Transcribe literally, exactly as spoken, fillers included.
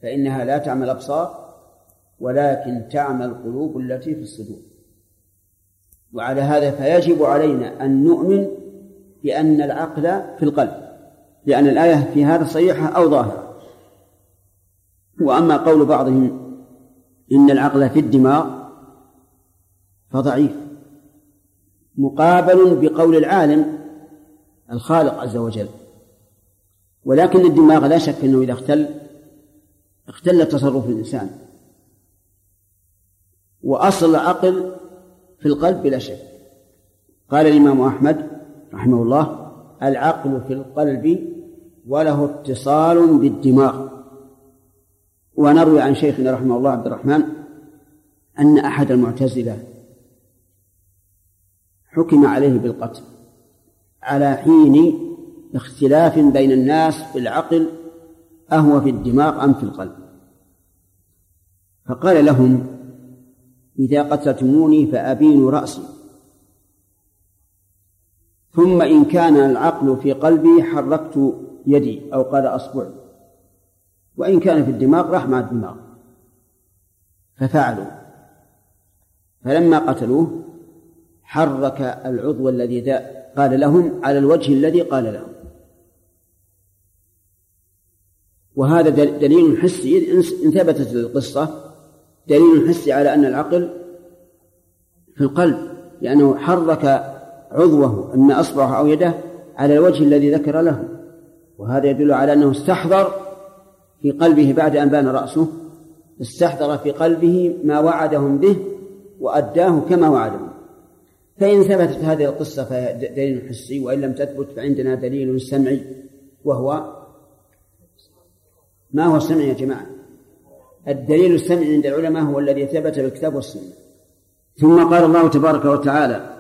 فإنها لا تعمى الأبصار ولكن تعمى القلوب التي في الصدور. وعلى هذا فيجب علينا أن نؤمن بأن العقل في القلب، لأن الآية في هذا صحيحة أو ظاهرة. وأما قول بعضهم إن العقل في الدماغ فضعيف مقابل بقول العالم الخالق عز وجل. ولكن الدماغ لا شك أنه إذا اختل اختل تصرف الإنسان، وأصل العقل في القلب بلا شك. قال الإمام أحمد رحمه الله: العقل في القلب وله اتصال بالدماغ. ونروي عن شيخنا رحمه الله عبد الرحمن أن أحد المعتزلة حكم عليه بالقتل على حين اختلاف بين الناس في العقل أهو في الدماغ أم في القلب، فقال لهم: إذا قتلتموني فأبينوا رأسي، ثم إن كان العقل في قلبي حركت يدي أو قال أصبعي، وإن كان في الدماغ راح مع الدماغ. ففعلوا، فلما قتلوه حرك العضو الذي قال لهم على الوجه الذي قال لهم. وهذا دليل حسي إن ثبتت القصة، دليل حسي على أن العقل في القلب، لأنه حرك عضوه إما أصبعه أو يده على الوجه الذي ذكر له. وهذا يدل على أنه استحضر في قلبه بعد أن بان رأسه، استحضر في قلبه ما وعدهم به وأداه كما وعدهم. فإن ثبتت هذه القصة فهي دليل حسي، وإن لم تثبت فعندنا دليل سمعي. وهو ما هو السمع يا جماعة؟ الدليل السمعي عند العلماء هو الذي ثبت بالكتاب والسنة. ثم قال الله تبارك وتعالى: